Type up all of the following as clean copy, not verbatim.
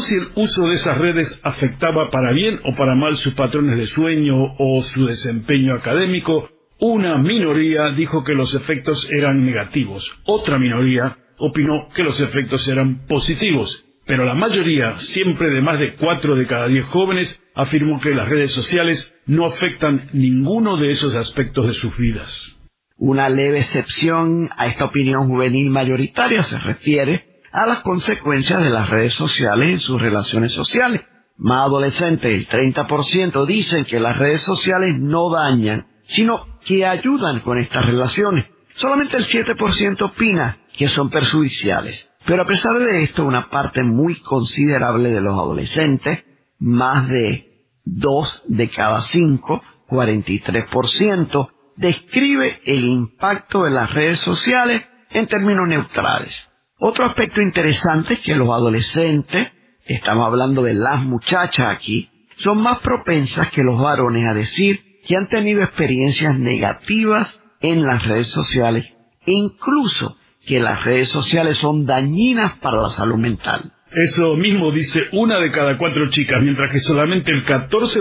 si el uso de esas redes afectaba para bien o para mal sus patrones de sueño o su desempeño académico, una minoría dijo que los efectos eran negativos. Otra minoría opinó que los efectos eran positivos. Pero la mayoría, siempre de más de 4 de cada 10 jóvenes, afirmó que las redes sociales no afectan ninguno de esos aspectos de sus vidas. Una leve excepción a esta opinión juvenil mayoritaria se refiere a las consecuencias de las redes sociales en sus relaciones sociales. Más adolescentes, el 30%, dicen que las redes sociales no dañan, sino que ayudan con estas relaciones. Solamente el 7% opina que son perjudiciales. Pero a pesar de esto, una parte muy considerable de los adolescentes, más de 2 de cada 5, 43%, describe el impacto de las redes sociales en términos neutrales. Otro aspecto interesante es que los adolescentes, estamos hablando de las muchachas aquí, son más propensas que los varones a decir que han tenido experiencias negativas en las redes sociales e incluso que las redes sociales son dañinas para la salud mental. Eso mismo dice 1 de cada 4 chicas, mientras que solamente el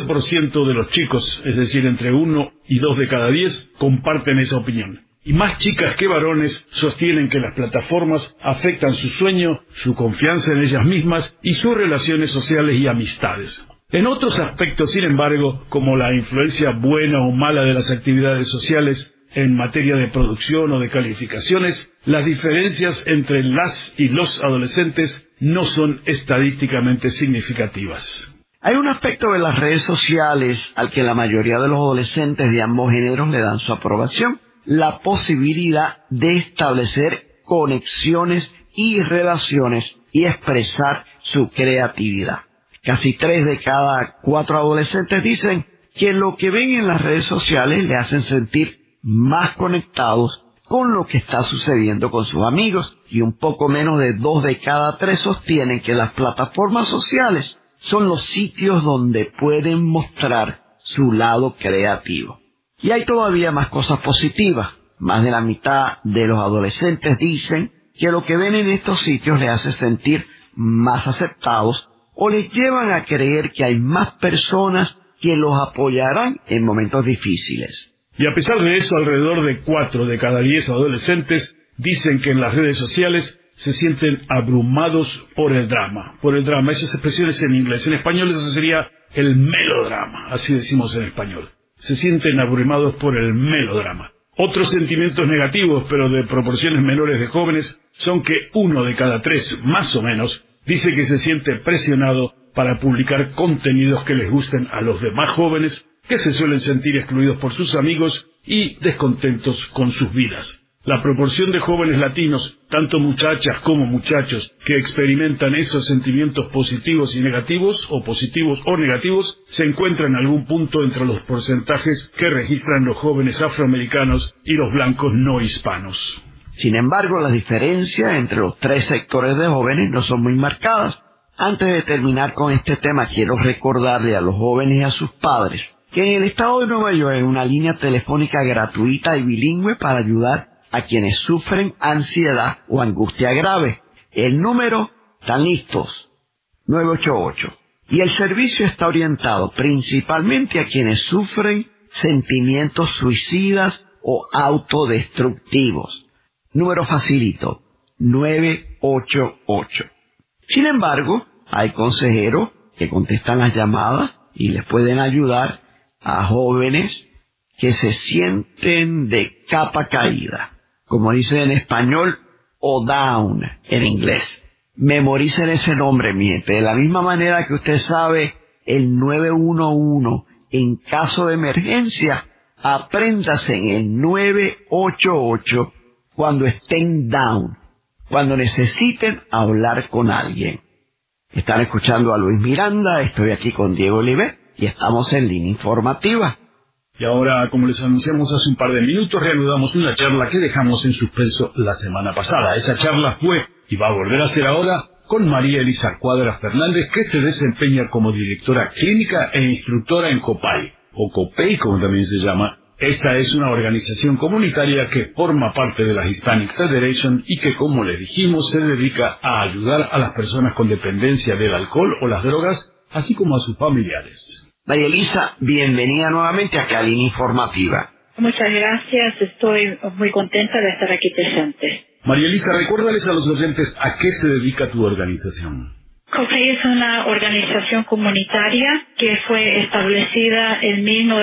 14% de los chicos, es decir, entre 1 y 2 de cada 10, comparten esa opinión. Y más chicas que varones sostienen que las plataformas afectan su sueño, su confianza en ellas mismas y sus relaciones sociales y amistades. En otros aspectos, sin embargo, como la influencia buena o mala de las actividades sociales en materia de producción o de calificaciones, las diferencias entre las y los adolescentes no son estadísticamente significativas. Hay un aspecto de las redes sociales al que la mayoría de los adolescentes de ambos géneros le dan su aprobación: la posibilidad de establecer conexiones y relaciones y expresar su creatividad. Casi 3 de cada 4 adolescentes dicen que lo que ven en las redes sociales le hacen sentir más conectados con lo que está sucediendo con sus amigos, y un poco menos de 2 de cada 3 sostienen que las plataformas sociales son los sitios donde pueden mostrar su lado creativo. Y hay todavía más cosas positivas. Más de la mitad de los adolescentes dicen que lo que ven en estos sitios les hace sentir más aceptados o les llevan a creer que hay más personas que los apoyarán en momentos difíciles. Y a pesar de eso, alrededor de 4 de cada 10 adolescentes dicen que en las redes sociales se sienten abrumados por el drama. Esas expresiones en inglés. En español eso sería el melodrama, así decimos en español. Se sienten abrumados por el melodrama. Otros sentimientos negativos, pero de proporciones menores de jóvenes, son que 1 de cada 3, más o menos, dice que se siente presionado para publicar contenidos que les gusten a los demás jóvenes, que se suelen sentir excluidos por sus amigos y descontentos con sus vidas. La proporción de jóvenes latinos, tanto muchachas como muchachos, que experimentan esos sentimientos positivos y negativos, o positivos o negativos, se encuentra en algún punto entre los porcentajes que registran los jóvenes afroamericanos y los blancos no hispanos. Sin embargo, las diferencias entre los 3 sectores de jóvenes no son muy marcadas. Antes de terminar con este tema, quiero recordarle a los jóvenes y a sus padres que en el estado de Nueva York hay una línea telefónica gratuita y bilingüe para ayudar a quienes sufren ansiedad o angustia grave. El número, están listos, 988. Y el servicio está orientado principalmente a quienes sufren sentimientos suicidas o autodestructivos. Número facilito, 988. Sin embargo, hay consejeros que contestan las llamadas y les pueden ayudar a jóvenes que se sienten de capa caída, como dicen en español, o down en inglés. Memoricen ese nombre, mi gente. De la misma manera que usted sabe el 911 en caso de emergencia, apréndase en el 988 cuando estén down, cuando necesiten hablar con alguien. Están escuchando a Luis Miranda, estoy aquí con Diego Olivet y estamos en Línea Informativa. Y ahora, como les anunciamos hace un par de minutos, reanudamos una charla que dejamos en suspenso la semana pasada. Esa charla fue, y va a volver a ser ahora, con María Elisa Cuadra Fernández, que se desempeña como directora clínica e instructora en COPAI, o COPEI como también se llama, Esa es una organización comunitaria que forma parte de la Hispanic Federation y que, como les dijimos, se dedica a ayudar a las personas con dependencia del alcohol o las drogas, así como a sus familiares. María Elisa, bienvenida nuevamente a Calina Informativa. Muchas gracias, estoy muy contenta de estar aquí presente. María Elisa, recuérdales a los oyentes a qué se dedica tu organización. COPEI es una organización comunitaria que fue establecida en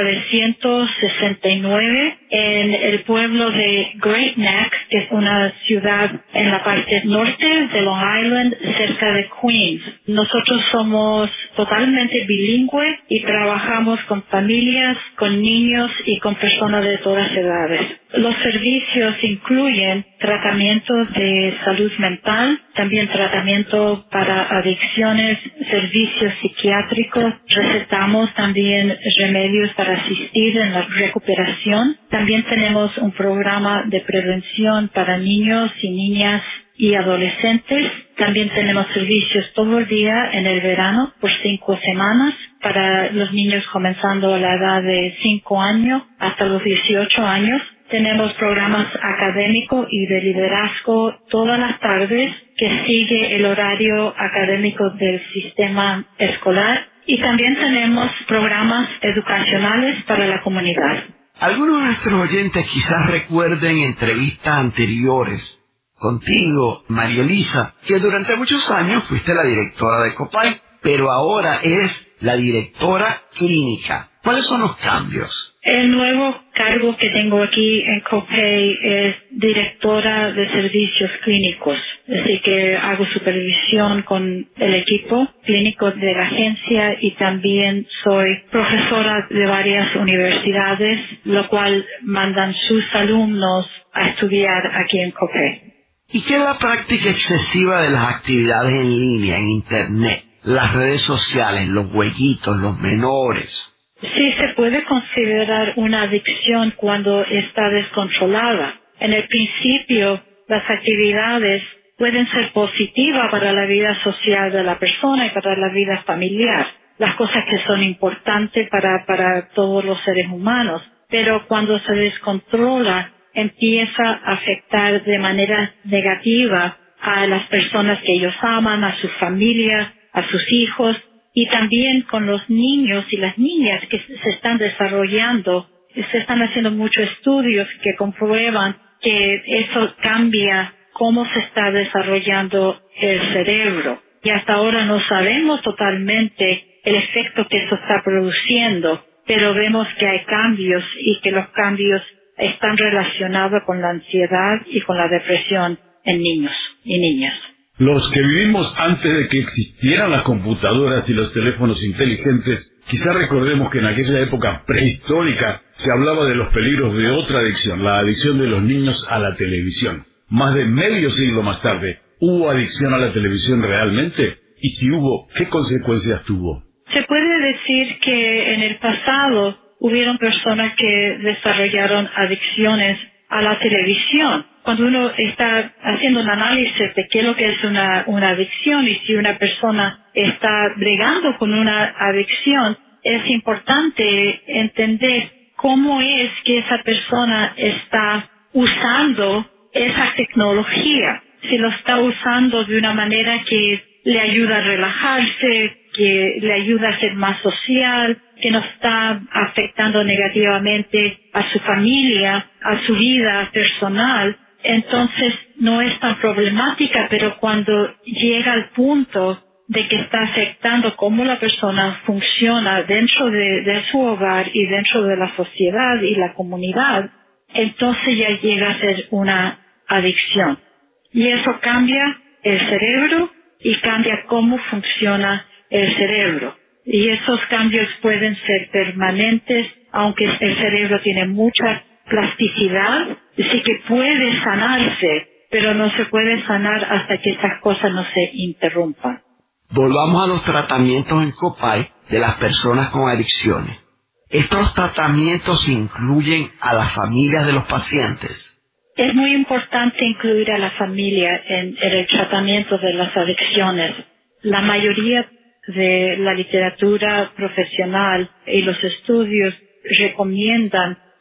1969 en el pueblo de Great Neck, que es una ciudad en la parte norte de Long Island, cerca de Queens. Nosotros somos totalmente bilingües y trabajamos con familias, con niños y con personas de todas edades. Los servicios incluyen tratamiento de salud mental, también tratamiento para adicciones, servicios psiquiátricos, recetamos también remedios para asistir en la recuperación. También tenemos un programa de prevención para niños y niñas y adolescentes. También tenemos servicios todo el día en el verano por 5 semanas para los niños comenzando a la edad de 5 años hasta los 18 años. Tenemos programas académicos y de liderazgo todas las tardes que sigue el horario académico del sistema escolar y también tenemos programas educacionales para la comunidad. Algunos de nuestros oyentes quizás recuerden entrevistas anteriores contigo, María Elisa, que durante muchos años fuiste la directora de COPEI, pero ahora eres la directora clínica. ¿Cuáles son los cambios? El nuevo cargo que tengo aquí en COPEI es directora de servicios clínicos. Así que hago supervisión con el equipo clínico de la agencia y también soy profesora de varias universidades, lo cual mandan sus alumnos a estudiar aquí en COPEI. ¿Y qué es la práctica excesiva de las actividades en línea, en Internet, las redes sociales, los jueguitos, los menores? Sí, se puede considerar una adicción cuando está descontrolada. En el principio, las actividades pueden ser positivas para la vida social de la persona y para la vida familiar, las cosas que son importantes para todos los seres humanos. Pero cuando se descontrola, empieza a afectar de manera negativa a las personas que ellos aman, a su familia, a sus hijos, y también con los niños y las niñas que se están desarrollando. Se están haciendo muchos estudios que comprueban que eso cambia cómo se está desarrollando el cerebro. Y hasta ahora no sabemos totalmente el efecto que eso está produciendo, pero vemos que hay cambios y que los cambios están relacionados con la ansiedad y con la depresión en niños y niñas. Los que vivimos antes de que existieran las computadoras y los teléfonos inteligentes, quizá recordemos que en aquella época prehistórica se hablaba de los peligros de otra adicción, la adicción de los niños a la televisión. Más de medio siglo más tarde, ¿hubo adicción a la televisión realmente? Y si hubo, ¿qué consecuencias tuvo? Se puede decir que en el pasado hubieron personas que desarrollaron adicciones a la televisión. Cuando uno está haciendo un análisis de qué es lo que es una adicción y si una persona está bregando con una adicción, es importante entender cómo es que esa persona está usando esa tecnología. Si lo está usando de una manera que le ayuda a relajarse, que le ayuda a ser más social, que no está afectando negativamente a su familia, a su vida personal, entonces no es tan problemática, pero cuando llega al punto de que está afectando cómo la persona funciona dentro de su hogar y dentro de la sociedad y la comunidad, entonces ya llega a ser una adicción. Y eso cambia el cerebro y cambia cómo funciona el cerebro. Y esos cambios pueden ser permanentes, aunque el cerebro tiene mucha plasticidad, sí que puede sanarse, pero no se puede sanar hasta que esas cosas no se interrumpan. Volvamos a los tratamientos en COPEI de las personas con adicciones. ¿Estos tratamientos incluyen a las familias de los pacientes? Es muy importante incluir a la familia en el tratamiento de las adicciones. La mayoría de la literatura profesional y los estudios recomiendan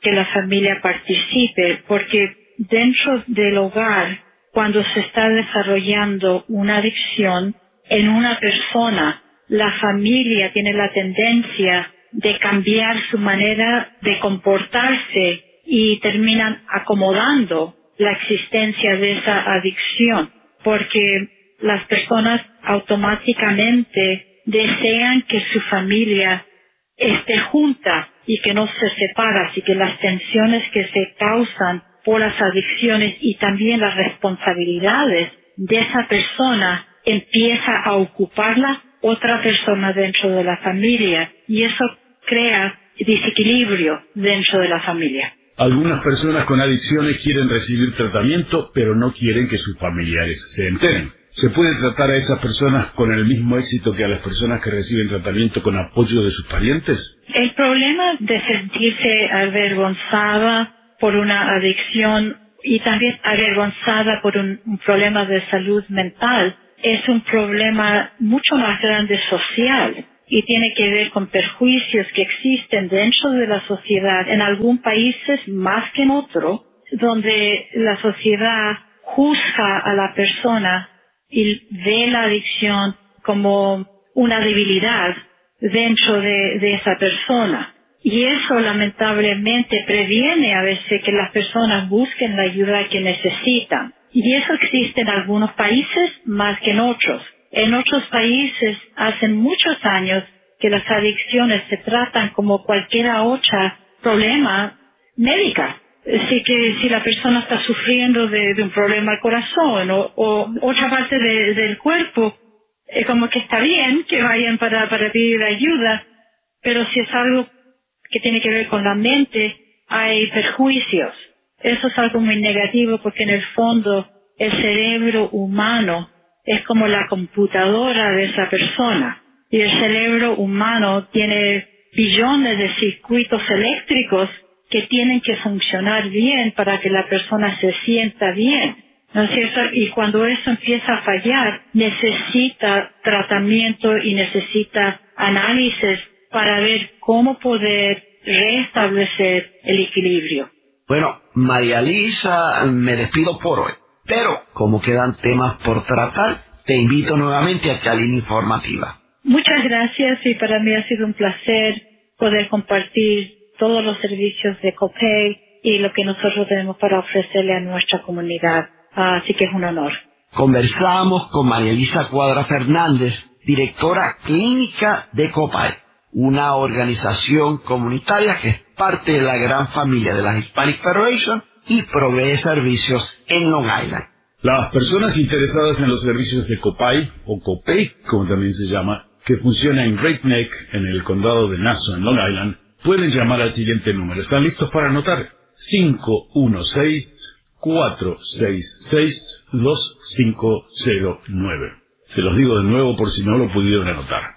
que la familia participe, porque dentro del hogar, cuando se está desarrollando una adicción en una persona, la familia tiene la tendencia de cambiar su manera de comportarse y terminan acomodando la existencia de esa adicción, porque las personas automáticamente desean que su familia esté junta y que no se separa, así que las tensiones que se causan por las adicciones y también las responsabilidades de esa persona empieza a ocuparla otra persona dentro de la familia, y eso crea desequilibrio dentro de la familia. Algunas personas con adicciones quieren recibir tratamiento, pero no quieren que sus familiares se enteren. ¿Se puede tratar a esas personas con el mismo éxito que a las personas que reciben tratamiento con apoyo de sus parientes? El problema de sentirse avergonzada por una adicción y también avergonzada por un problema de salud mental es un problema mucho más grande social y tiene que ver con perjuicios que existen dentro de la sociedad, en algunos países más que en otros, donde la sociedad juzga a la persona y ve la adicción como una debilidad dentro de esa persona. Y eso lamentablemente previene a veces que las personas busquen la ayuda que necesitan. Y eso existe en algunos países más que en otros. En otros países hace muchos años que las adicciones se tratan como cualquier otro problema médica. Así que si la persona está sufriendo de un problema al corazón o otra parte del cuerpo, es como que está bien que vayan para pedir ayuda, pero si es algo que tiene que ver con la mente, hay perjuicios. Eso es algo muy negativo porque en el fondo el cerebro humano es como la computadora de esa persona. Y el cerebro humano tiene billones de circuitos eléctricos que tienen que funcionar bien para que la persona se sienta bien, ¿no es cierto? Y cuando eso empieza a fallar, necesita tratamiento y necesita análisis para ver cómo poder restablecer el equilibrio. Bueno, María Lisa, me despido por hoy, pero como quedan temas por tratar, te invito nuevamente a Línea Informativa. Muchas gracias y para mí ha sido un placer poder compartir todos los servicios de Copay y lo que nosotros tenemos para ofrecerle a nuestra comunidad. Así que es un honor. Conversamos con María Elisa Cuadra Fernández, directora clínica de Copay, una organización comunitaria que es parte de la gran familia de la Hispanic Federation y provee servicios en Long Island. Las personas interesadas en los servicios de Copay, o Copay, como también se llama, que funciona en Great Neck, en el condado de Nassau, en Long Island, pueden llamar al siguiente número. ¿Están listos para anotar? 516-466-2509. Se los digo de nuevo por si no lo pudieron anotar.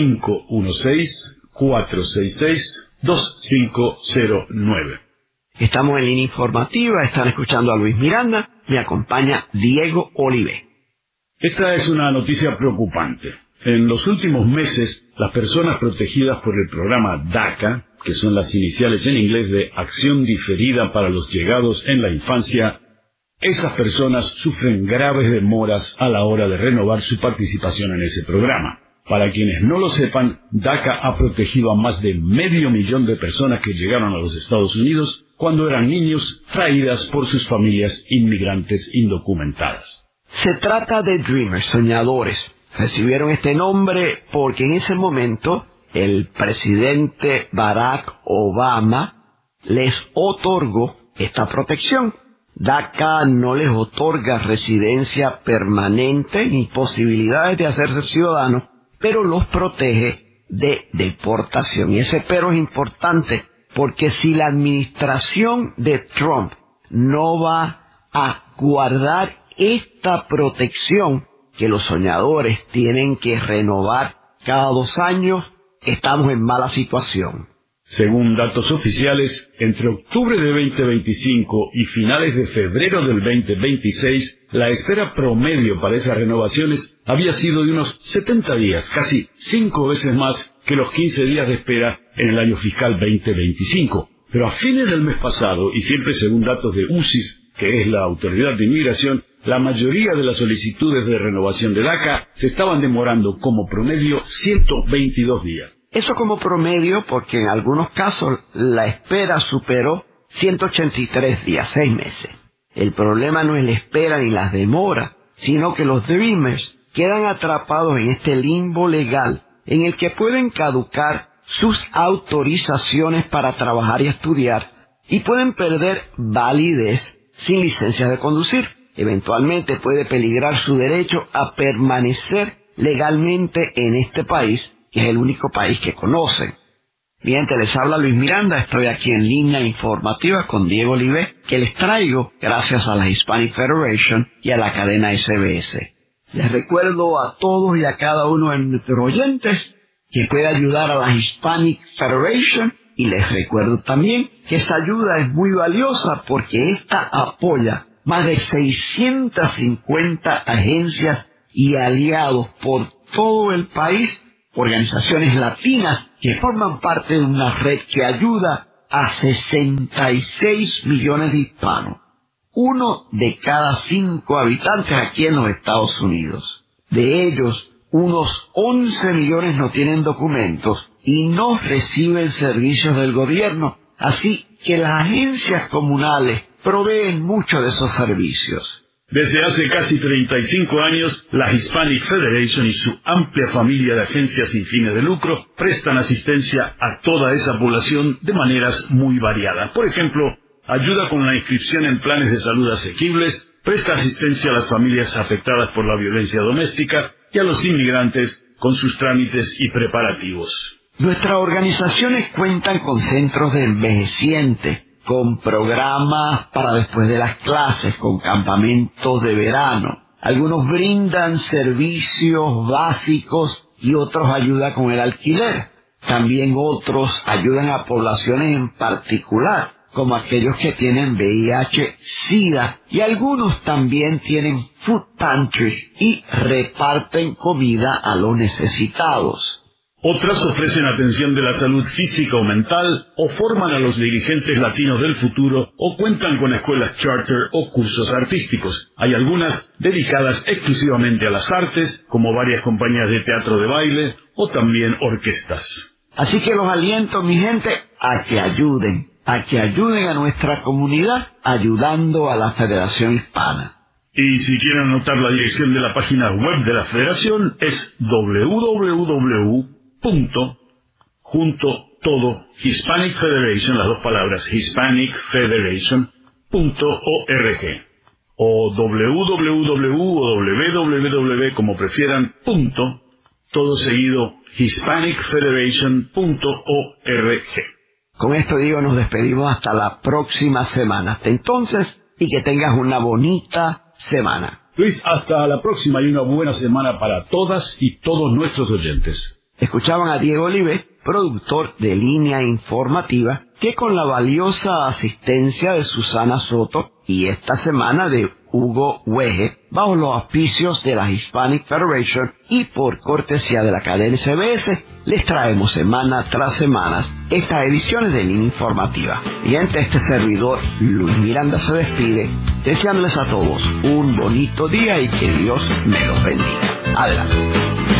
516-466-2509. Estamos en Línea Informativa, están escuchando a Luis Miranda, me acompaña Diego Olive. Esta es una noticia preocupante. En los últimos meses, las personas protegidas por el programa DACA, que son las iniciales en inglés de Acción Diferida para los Llegados en la Infancia, esas personas sufren graves demoras a la hora de renovar su participación en ese programa. Para quienes no lo sepan, DACA ha protegido a más de 500,000 de personas que llegaron a los Estados Unidos cuando eran niños, traídas por sus familias inmigrantes indocumentadas. Se trata de Dreamers, soñadores. Recibieron este nombre porque en ese momento el presidente Barack Obama les otorgó esta protección. DACA no les otorga residencia permanente ni posibilidades de hacerse ciudadanos, pero los protege de deportación. Y ese pero es importante porque si la administración de Trump no va a guardar esta protección que los soñadores tienen que renovar cada 2 años, estamos en mala situación. Según datos oficiales, entre octubre de 2025 y finales de febrero del 2026, la espera promedio para esas renovaciones había sido de unos 70 días, casi 5 veces más que los 15 días de espera en el año fiscal 2025. Pero a fines del mes pasado, y siempre según datos de UCIS, que es la Autoridad de Inmigración, la mayoría de las solicitudes de renovación de DACA se estaban demorando como promedio 122 días. Eso como promedio porque en algunos casos la espera superó 183 días, 6 meses. El problema no es la espera ni las demoras, sino que los Dreamers quedan atrapados en este limbo legal en el que pueden caducar sus autorizaciones para trabajar y estudiar y pueden perder validez sin licencia de conducir. Eventualmente puede peligrar su derecho a permanecer legalmente en este país, que es el único país que conocen. Bien, te les habla Luis Miranda, estoy aquí en línea informativa con Diego Olivé, que les traigo gracias a la Hispanic Federation y a la cadena SBS. Les recuerdo a todos y a cada uno de nuestros oyentes que puede ayudar a la Hispanic Federation y les recuerdo también que esa ayuda es muy valiosa porque esta apoya más de 650 agencias y aliados por todo el país, organizaciones latinas que forman parte de una red que ayuda a 66 millones de hispanos, 1 de cada 5 habitantes aquí en los Estados Unidos. De ellos, unos 11 millones no tienen documentos y no reciben servicios del gobierno, así que las agencias comunales proveen mucho de esos servicios. Desde hace casi 35 años, la Hispanic Federation y su amplia familia de agencias sin fines de lucro prestan asistencia a toda esa población de maneras muy variadas. Por ejemplo, ayuda con la inscripción en planes de salud asequibles, presta asistencia a las familias afectadas por la violencia doméstica y a los inmigrantes con sus trámites y preparativos. Nuestras organizaciones cuentan con centros de envejecientes, con programas para después de las clases, con campamentos de verano. Algunos brindan servicios básicos y otros ayudan con el alquiler. También otros ayudan a poblaciones en particular, como aquellos que tienen VIH, SIDA, y algunos también tienen food pantries y reparten comida a los necesitados. Otras ofrecen atención de la salud física o mental, o forman a los dirigentes latinos del futuro, o cuentan con escuelas charter o cursos artísticos. Hay algunas dedicadas exclusivamente a las artes, como varias compañías de teatro de baile, o también orquestas. Así que los aliento, mi gente, a que ayuden a nuestra comunidad, ayudando a la Federación Hispana. Y si quieren anotar la dirección de la página web de la Federación, es www.junto Hispanic Federation, las dos palabras, hispanicfederation.org, o www, como prefieran, todo seguido, hispanicfederation.org. Con esto digo, nos despedimos hasta la próxima semana. Hasta entonces, y que tengas una bonita semana. Luis, hasta la próxima y una buena semana para todas y todos nuestros oyentes. Escuchaban a Diego Olivé, productor de Línea Informativa, que con la valiosa asistencia de Susana Soto y esta semana de Hugo Weje, bajo los auspicios de la Hispanic Federation y por cortesía de la cadena SBS, les traemos semana tras semana estas ediciones de Línea Informativa. Y ante este servidor, Luis Miranda se despide, deseándoles a todos un bonito día y que Dios me los bendiga. Adelante.